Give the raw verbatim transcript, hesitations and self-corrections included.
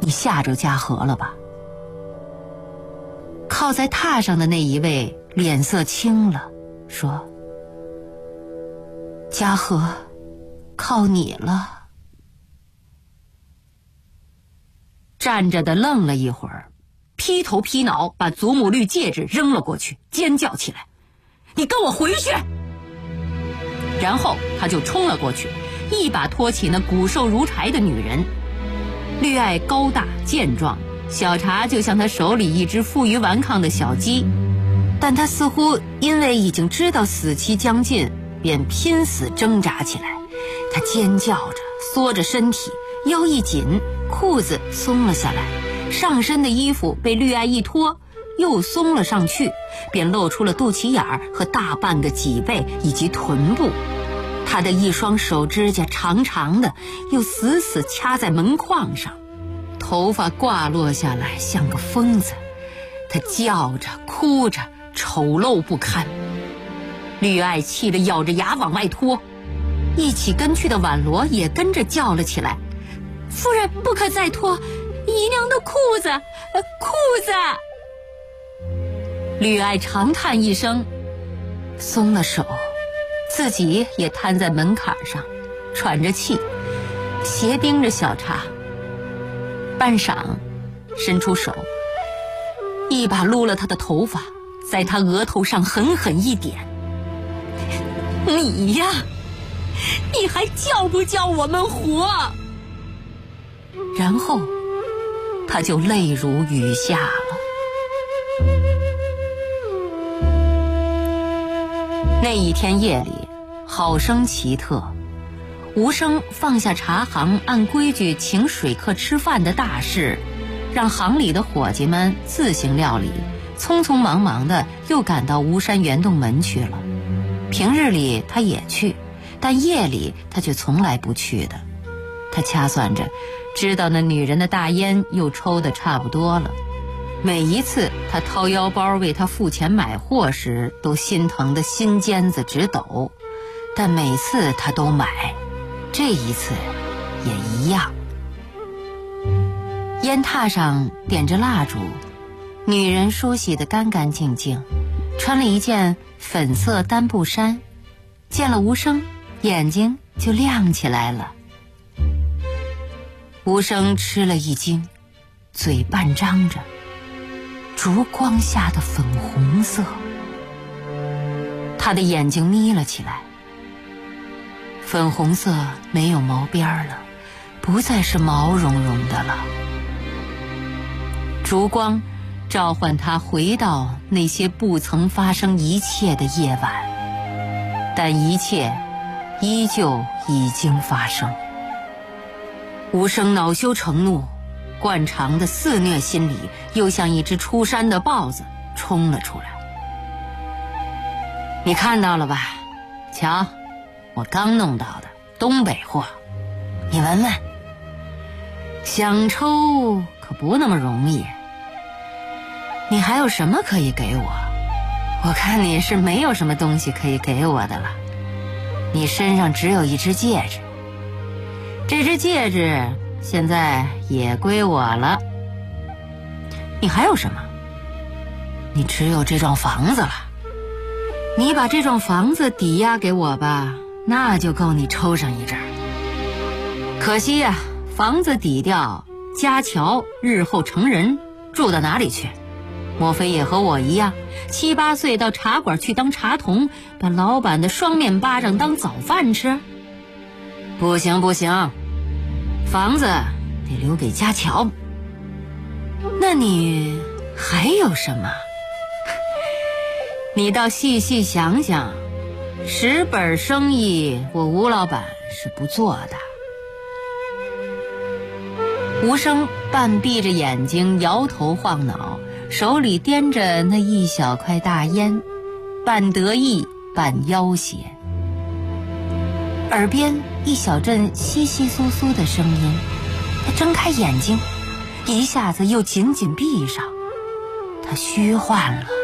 你吓着嘉禾了吧？”靠在榻上的那一位脸色青了，说：“嘉禾，靠你了。”站着的愣了一会儿，劈头劈脑把祖母绿戒指扔了过去，尖叫起来：“你跟我回去！”然后他就冲了过去，一把拖起那骨瘦如柴的女人。绿爱高大健壮，小茶就像他手里一只负隅顽抗的小鸡，但他似乎因为已经知道死期将近，便拼死挣扎起来。他尖叫着，缩着身体，腰一紧，裤子松了下来，上身的衣服被绿爱一脱，又松了上去，便露出了肚脐眼儿和大半个脊背以及臀部。他的一双手指甲长长的，又死死掐在门框上，头发挂落下来像个疯子。他叫着哭着，丑陋不堪。绿爱气得咬着牙往外拖，一起跟去的婉罗也跟着叫了起来：“夫人不可再脱，姨娘的裤子，呃、裤子！”绿爱长叹一声，松了手，自己也瘫在门槛上，喘着气，斜盯着小茶。半晌，伸出手，一把撸了他的头发，在他额头上狠狠一点：“你呀，你还叫不叫我们活？”然后他就泪如雨下了。那一天夜里，好生奇特。吴生放下茶行按规矩请水客吃饭的大事，让行里的伙计们自行料理，匆匆忙忙的又赶到吴山圆洞门去了。平日里他也去，但夜里他却从来不去的。他掐算着，知道那女人的大烟又抽得差不多了。每一次他掏腰包为她付钱买货时，都心疼得心尖子直抖，但每次他都买，这一次也一样。烟榻上点着蜡烛，女人梳洗得干干净净，穿了一件粉色单布衫，见了吴生，眼睛就亮起来了。吴生吃了一惊，嘴半张着，烛光下的粉红色。他的眼睛眯了起来，粉红色没有毛边了，不再是毛茸茸的了。烛光召唤他回到那些不曾发生一切的夜晚，但一切依旧已经发生。吴生恼羞成怒，惯常的肆虐心理又像一只出山的豹子冲了出来。你看到了吧？瞧，我刚弄到的东北货，你闻闻。想抽可不那么容易。你还有什么可以给我？我看你是没有什么东西可以给我的了。你身上只有一只戒指，这只戒指现在也归我了。你还有什么？你只有这幢房子了。你把这幢房子抵押给我吧，那就够你抽上一阵儿。可惜呀、啊，房子抵掉，家乔日后成人，住到哪里去？莫非也和我一样，七八岁到茶馆去当茶童，把老板的双面巴掌当早饭吃？不行不行，房子得留给家乔。那你还有什么？你倒细细想想，十本生意我吴老板是不做的。吴生半闭着眼睛摇头晃脑，手里掂着那一小块大烟，半得意半要挟。耳边一小阵窸窸窣窣的声音，他睁开眼睛，一下子又紧紧闭上。他虚幻了。